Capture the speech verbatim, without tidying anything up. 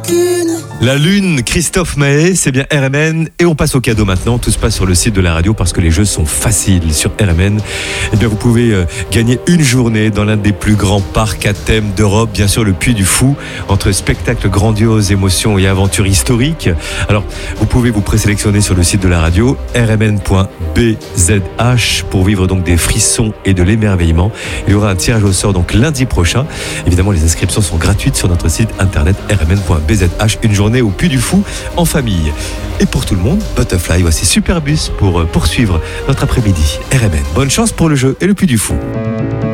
aucune. La Lune, Christophe Maé, c'est bien R M N. Et on passe au cadeau maintenant. Tout se passe sur le site de la radio parce que les jeux sont faciles sur R M N. Eh bien, vous pouvez euh, gagner une journée dans l'un des plus grands parcs à thème d'Europe, bien sûr le Puy du Fou, entre spectacles grandioses, émotions et aventures historiques. Alors, vous pouvez vous présélectionner sur le site de la radio, r m n point b z h, pour vivre donc des frissons et de l'émerveillement. Il y aura un tirage au sort donc lundi prochain. Évidemment, les inscriptions sont gratuites sur notre site internet r m n point b z h. Une journée au Puy du Fou en famille. Et pour tout le monde, Butterfly, voici Superbus pour poursuivre notre après-midi. R M N, bonne chance pour le jeu et le Puy du Fou.